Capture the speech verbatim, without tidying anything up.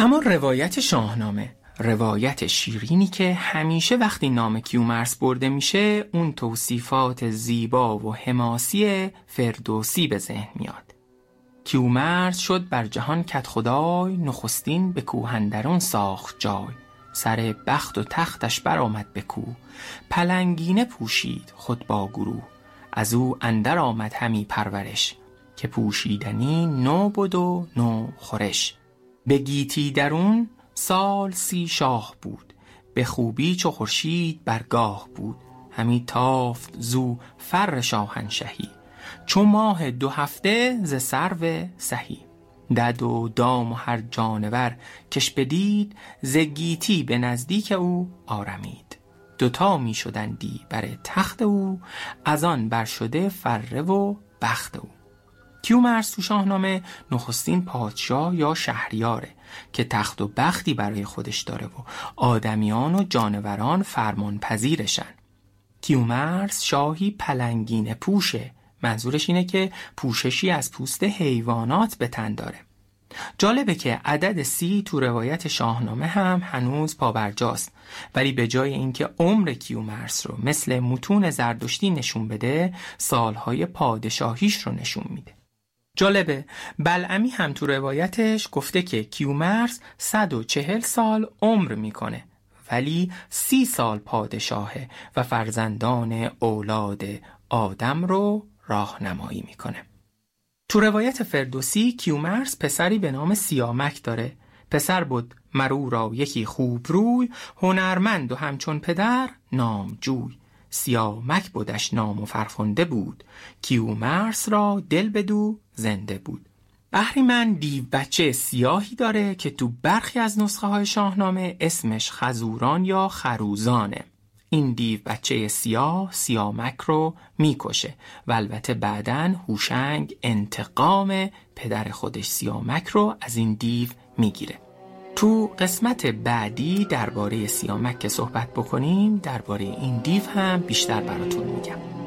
اما روایت شاهنامه، روایت شیرینی که همیشه وقتی نام کیومرث برده میشه اون توصیفات زیبا و حماسی فردوسی به ذهن میاد. کیومرث شد بر جهان کدخدای، نخستین به کوه اندرون ساخت جای. سر بخت و تختش برآمد به کوه، پلنگینه پوشید خود با گروه. از او اندر آمد همی پرورش، که پوشیدنی نو بود و نو خورش. به گیتی درون سال سی شاه بود، به خوبی چو خورشید برگاه بود. همی تافت زو فر شاهنشهی، چو ماه دو هفته ز سرو سهی. دد و دام و هر جانور کش بدید، ز گیتی به نزدیک او آرمید. دوتا می شدندی بر تخت او، از آن بر شده فره و بخت او. کیومرث تو شاهنامه نخستین پادشاه یا شهریاره که تخت و بختی برای خودش داره و آدمیان و جانوران فرمان پذیرشن. کیومرث شاهی پلنگینه پوشه، منظورش اینه که پوششی از پوست حیوانات به تن داره. جالبه که عدد سی تو روایت شاهنامه هم هنوز پابرجاست، ولی به جای اینکه عمر کیومرث رو مثل متون زردشتی نشون بده، سالهای پادشاهیش رو نشون میده. جالبه بلعمی هم تو روایتش گفته که کیومرث صد و چهل سال عمر میکنه، ولی سی سال پادشاهه و فرزندان اولاد آدم رو راهنمایی میکنه. تو روایت فردوسی کیومرث پسری به نام سیامک داره. پسر بود مرو را یکی خوب روی، هنرمند و همچون پدر نامجوی. سیامک بودش نام و فرخنده بود، کیومرث را دل بدو زنده بود. اهریمن دیو بچه سیاهی داره که تو برخی از نسخه های شاهنامه اسمش خزوران یا خروزانه. این دیو بچه سیاه سیامک رو میکشه و البته بعدن هوشنگ انتقام پدر خودش سیامک رو از این دیو میگیره. تو قسمت بعدی درباره سیامک که صحبت بکنیم، درباره این دیو هم بیشتر براتون میگم.